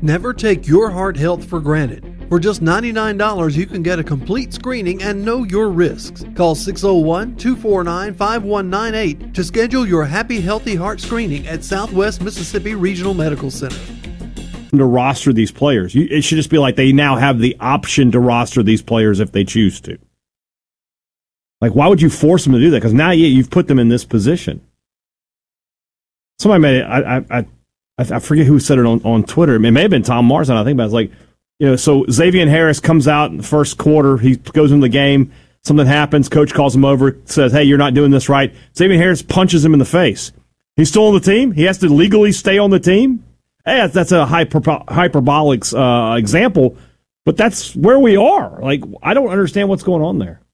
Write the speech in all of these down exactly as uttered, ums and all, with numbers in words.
Never take your heart health for granted. For just ninety-nine dollars, you can get a complete screening and know your risks. Call six oh one, two four nine, five one nine eight to schedule your Happy Healthy Heart screening at Southwest Mississippi Regional Medical Center. To roster these players. You, it should just be like they now have the option to roster these players if they choose to. Like, why would you force them to do that? Because now you, you've put them in this position. Somebody made it, I, I, I, I forget who said it on, on Twitter. It may have been Tom Marsden, I think, but it was like, you know, so Xavier Harris comes out in the first quarter, he goes into the game, something happens, coach calls him over, says, hey, you're not doing this right. Xavier Harris punches him in the face. He's still on the team? He has to legally stay on the team? Hey, that's a hyper, hyperbolic uh, example, but that's where we are. Like, I don't understand what's going on there.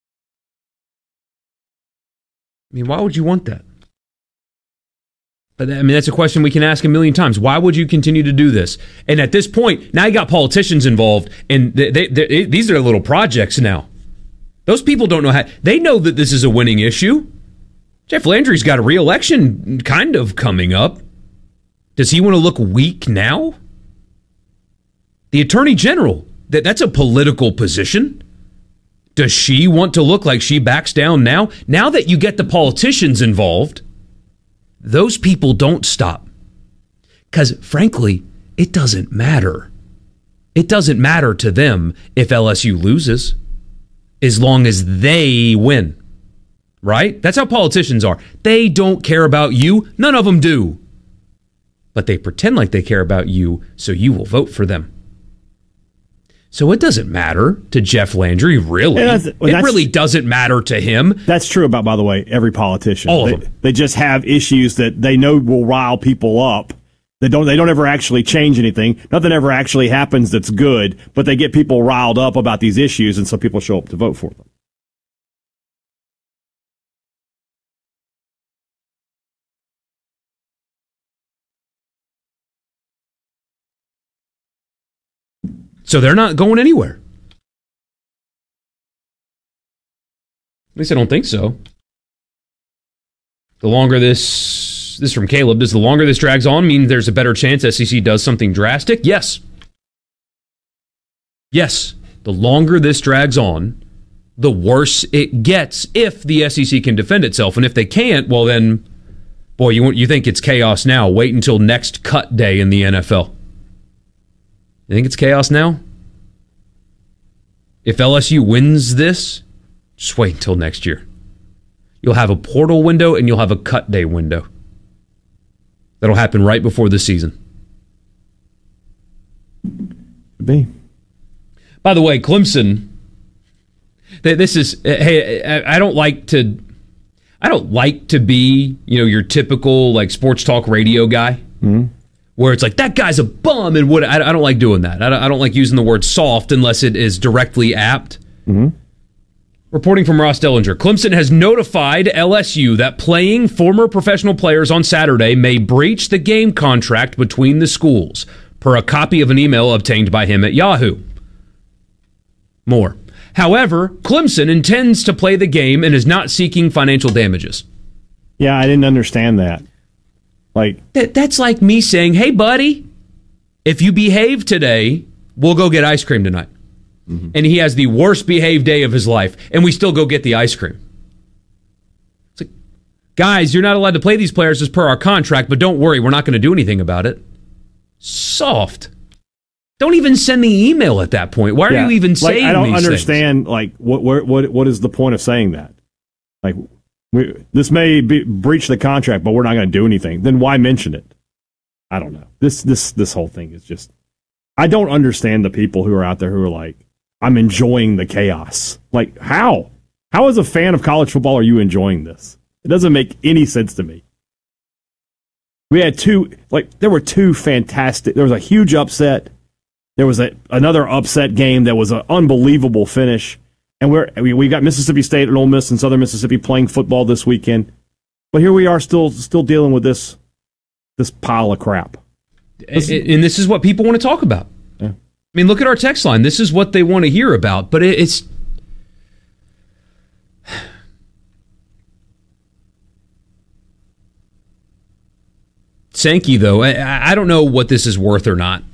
I mean, why would you want that? But I mean, that's a question we can ask a million times. Why would you continue to do this? And at this point, now you got politicians involved, and they, they, they, these are little projects now. Those people don't know how. They know that this is a winning issue. Jeff Landry's got a re-election kind of coming up. Does he want to look weak now? The Attorney General, that, that's a political position. Does she want to look like she backs down now? Now that you get the politicians involved, those people don't stop. Because, frankly, it doesn't matter. It doesn't matter to them if L S U loses, as long as they win. Right? That's how politicians are. They don't care about you. None of them do. But they pretend like they care about you, so you will vote for them. So it doesn't matter to Jeff Landry, really. Yeah, that's, well, it really doesn't matter to him. That's true about, by the way, every politician. All they, of them. They just have issues that they know will rile people up. They don't. They don't ever actually change anything. Nothing ever actually happens that's good, but they get people riled up about these issues, and so people show up to vote for them. So they're not going anywhere. At least I don't think so. The longer this, this is from Caleb, does the longer this drags on mean there's a better chance S E C does something drastic? Yes. Yes. The longer this drags on, the worse it gets if the S E C can defend itself. And if they can't, well then, boy, you, you think it's chaos now. Wait until next cut day in the N F L. You think it's chaos now? If L S U wins this, just wait until next year. You'll have a portal window and you'll have a cut day window. That'll happen right before the season. Could be. By the way, Clemson, this is, hey, I don't like to, I don't like to be, you know, your typical like sports talk radio guy. Mm-hmm. Where it's like, that guy's a bum, and what I, I don't like doing that. I don't, I don't like using the word soft unless it is directly apt. Mm-hmm. Reporting from Ross Dellinger, Clemson has notified L S U that playing former professional players on Saturday may breach the game contract between the schools, per a copy of an email obtained by him at Yahoo. More. However, Clemson intends to play the game and is not seeking financial damages. Yeah, I didn't understand that. Like that, that's like me saying, hey, buddy, if you behave today, we'll go get ice cream tonight. Mm-hmm. And he has the worst behaved day of his life, and we still go get the ice cream. It's like, guys, you're not allowed to play these players as per our contract, but don't worry, we're not going to do anything about it. Soft. Don't even send the email at that point. Why are yeah. you even saying like, I don't these understand, things? like, what, what, what is the point of saying that? Like, We, this may be, breach the contract, but we're not going to do anything. Then why mention it? I don't know. This this this whole thing is just... I don't understand the people who are out there who are like, I'm enjoying the chaos. Like, how? How as a fan of college football are you enjoying this? It doesn't make any sense to me. We had two... Like, there were two fantastic... There was a huge upset. There was a, another upset game that was an unbelievable finish. And we're, we we got Mississippi State and Ole Miss and Southern Mississippi playing football this weekend, but here we are still still dealing with this this pile of crap. And, and this is what people want to talk about. Yeah. I mean, look at our text line. This is what they want to hear about. But it, it's Sankey, though. I, I don't know what this is worth or not.